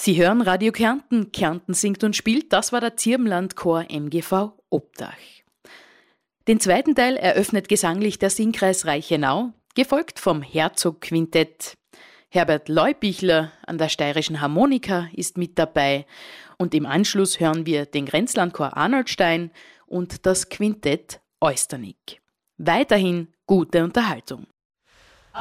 Sie hören Radio Kärnten. Kärnten singt und spielt. Das war der Zirbenlandchor MGV Obdach. Den zweiten Teil eröffnet gesanglich der Singkreis Reichenau, gefolgt vom Herzog-Quintett. Herbert Leubichler an der steirischen Harmonika ist mit dabei und im Anschluss hören wir den Grenzlandchor Arnoldstein und das Quintett Oysternick. Weiterhin gute Unterhaltung.